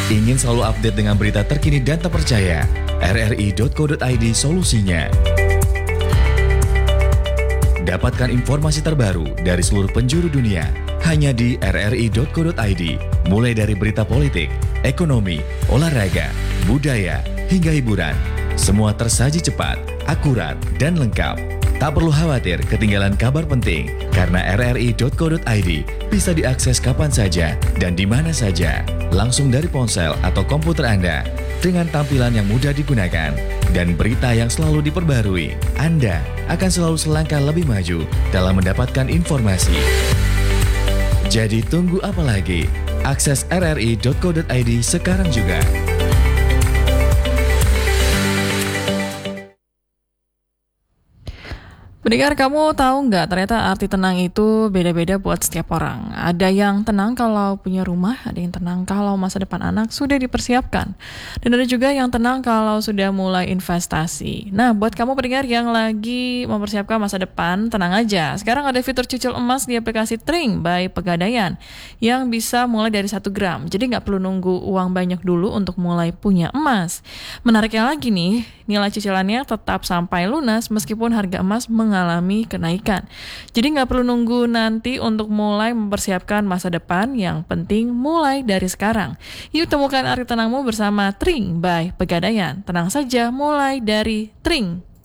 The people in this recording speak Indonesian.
Ingin selalu update dengan berita terkini dan terpercaya? rri.co.id solusinya. Dapatkan informasi terbaru dari seluruh penjuru dunia hanya di rri.co.id. Mulai dari berita politik, ekonomi, olahraga, budaya, hingga hiburan. Semua tersaji cepat, akurat, dan lengkap. Tak perlu khawatir ketinggalan kabar penting, karena rri.co.id bisa diakses kapan saja dan di mana saja, langsung dari ponsel atau komputer Anda, dengan tampilan yang mudah digunakan dan berita yang selalu diperbarui. Anda akan selalu selangkah lebih maju dalam mendapatkan informasi. Jadi tunggu apa lagi? Akses rri.co.id sekarang juga. Pendengar, kamu tahu nggak ternyata arti tenang itu beda-beda buat setiap orang. Ada yang tenang kalau punya rumah, ada yang tenang kalau masa depan anak sudah dipersiapkan. Dan ada juga yang tenang kalau sudah mulai investasi. Nah, buat kamu pendengar yang lagi mempersiapkan masa depan, tenang aja. Sekarang ada fitur cicil emas di aplikasi Tring by Pegadaian yang bisa mulai dari 1 gram. Jadi nggak perlu nunggu uang banyak dulu untuk mulai punya emas. Menariknya lagi nih, nilai cicilannya tetap sampai lunas meskipun harga emas mengalami kenaikan. Jadi nggak perlu nunggu nanti untuk mulai mempersiapkan masa depan, yang penting mulai dari sekarang. Yuk temukan arti tenangmu bersama Tring by Pegadaian. Tenang saja, mulai dari Tring.